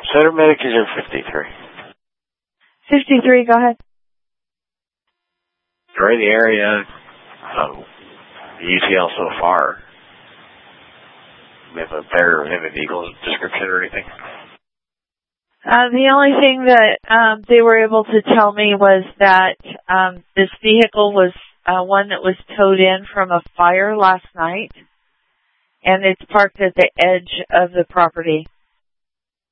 Center Medic is in 53. 53, go ahead. We're in the area. The UTL so far. We have a vehicle description or anything? The only thing that they were able to tell me was that this vehicle was one that was towed in from a fire last night, and it's parked at the edge of the property.